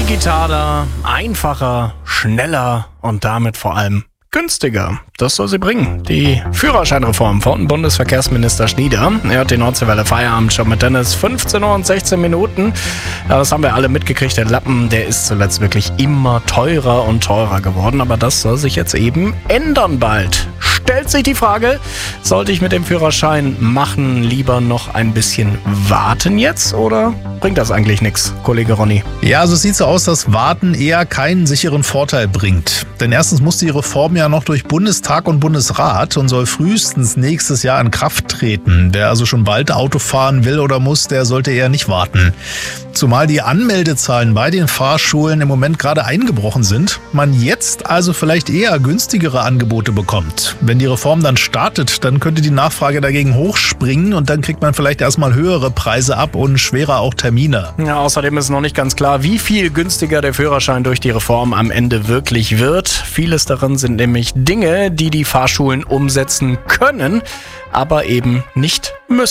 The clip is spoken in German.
Digitaler, einfacher, schneller und damit vor allem günstiger. Das soll sie bringen. Die Führerscheinreform von Bundesverkehrsminister Schnieder. Er hat die Nordseewelle Feierabend schon mit Dennis. 15 Uhr und 16 Minuten. Ja, das haben wir alle mitgekriegt. Der Lappen, der ist zuletzt wirklich immer teurer und teurer geworden. Aber das soll sich jetzt eben ändern bald. Stellt sich die Frage, sollte ich mit dem Führerschein machen lieber noch ein bisschen warten jetzt oder bringt das eigentlich nichts, Kollege Ronny? Ja, also es sieht so aus, dass Warten eher keinen sicheren Vorteil bringt. Denn erstens muss die Reform ja noch durch Bundestag und Bundesrat und soll frühestens nächstes Jahr in Kraft treten. Wer also schon bald Auto fahren will oder muss, der sollte eher nicht warten. Zumal die Anmeldezahlen bei den Fahrschulen im Moment gerade eingebrochen sind, man jetzt also vielleicht eher günstigere Angebote bekommt. Wenn die Reform dann startet, dann könnte die Nachfrage dagegen hochspringen und dann kriegt man vielleicht erstmal höhere Preise ab und schwerer auch Termine. Ja, außerdem ist noch nicht ganz klar, wie viel günstiger der Führerschein durch die Reform am Ende wirklich wird. Vieles darin sind nämlich Dinge, die die Fahrschulen umsetzen können, aber eben nicht müssen.